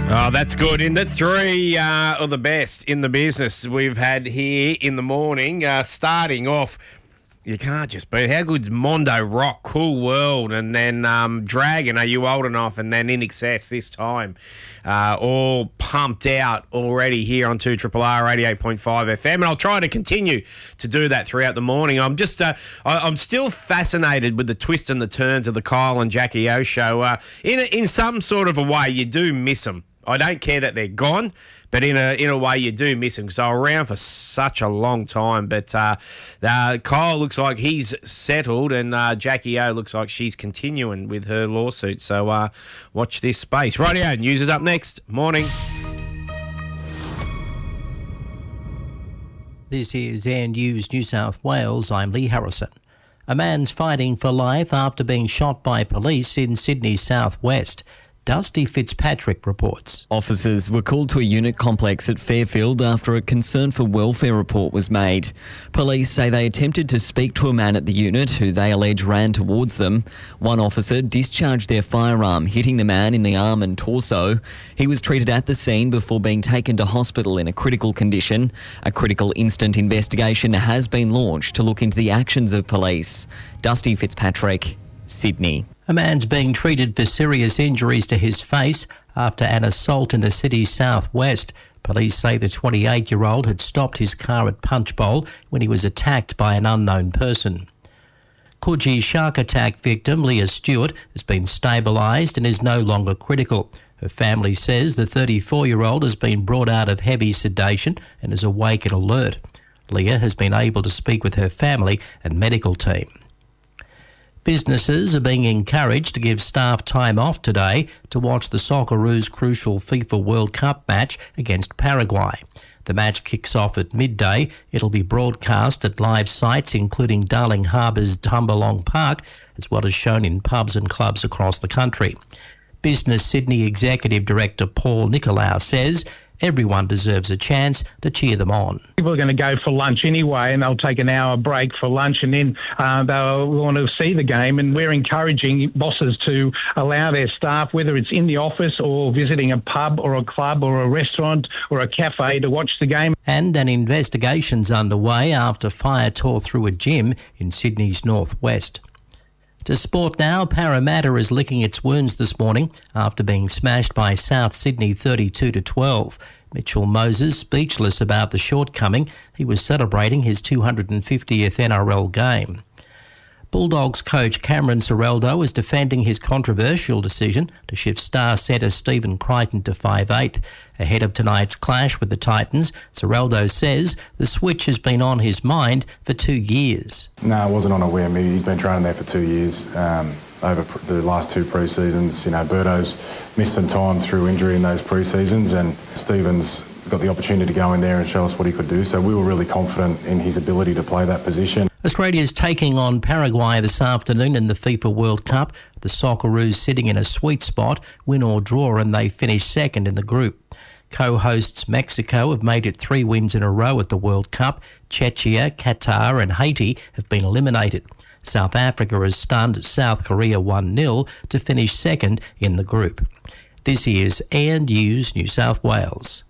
Oh, that's good. In the three of the best in the business we've had here in the morning, starting off, you can't just beat. How good's Mondo Rock, Cool World, and then Dragon, Are You Old Enough, and then In Excess this time. All pumped out already here on 2RRR 88.5 FM, and I'll try to continue to do that throughout the morning. I'm just, I'm still fascinated with the twists and the turns of the Kyle and Jackie O show. In some sort of a way, you do miss them. I don't care that they're gone, but in a way you do miss them because they were around for such a long time. But Kyle looks like he's settled, and Jackie O looks like she's continuing with her lawsuit. So watch this space. Rightio, news is up next. Morning. This is Air News New South Wales. I'm Lee Harrison. A man's fighting for life after being shot by police in Sydney's southwest. Dusty Fitzpatrick reports. Officers were called to a unit complex at Fairfield after a concern for welfare report was made. Police say they attempted to speak to a man at the unit who they allege ran towards them. One officer discharged their firearm, hitting the man in the arm and torso. He was treated at the scene before being taken to hospital in a critical condition. A critical incident investigation has been launched to look into the actions of police. Dusty Fitzpatrick, Sydney. A man's being treated for serious injuries to his face after an assault in the city's southwest. Police say the 28-year-old had stopped his car at Punchbowl when he was attacked by an unknown person. Coogee shark attack victim Leah Stewart has been stabilised and is no longer critical. Her family says the 34-year-old has been brought out of heavy sedation and is awake and alert. Leah has been able to speak with her family and medical team. Businesses are being encouraged to give staff time off today to watch the Socceroos' crucial FIFA World Cup match against Paraguay. The match kicks off at midday. It'll be broadcast at live sites including Darling Harbour's Tumbalong Park, as well as shown in pubs and clubs across the country. Business Sydney Executive Director Paul Nicolau says everyone deserves a chance to cheer them on. People are going to go for lunch anyway, and they'll take an hour break for lunch, and then they'll want to see the game. And we're encouraging bosses to allow their staff, whether it's in the office or visiting a pub or a club or a restaurant or a cafe, to watch the game. And an investigation's underway after fire tore through a gym in Sydney's northwest. To sport now, Parramatta is licking its wounds this morning after being smashed by South Sydney 32-12. Mitchell Moses speechless about the shortcoming. He was celebrating his 250th NRL game. Bulldogs coach Cameron Ciraldo is defending his controversial decision to shift star centre Stephen Crichton to 5'8". Ahead of tonight's clash with the Titans, Ciraldo says the switch has been on his mind for 2 years. No, it wasn't on a whim. He's been training there for 2 years. Over the last two pre-seasons, Birdo's missed some time through injury in those pre-seasons, and Stephen's got the opportunity to go in there and show us what he could do. So we were really confident in his ability to play that position. Australia's taking on Paraguay this afternoon in the FIFA World Cup. The Socceroos sitting in a sweet spot, win or draw, and they finish second in the group. Co-hosts Mexico have made it 3 wins in a row at the World Cup. Czechia, Qatar and Haiti have been eliminated. South Africa has stunned South Korea 1-0 to finish second in the group. This is Air News New South Wales.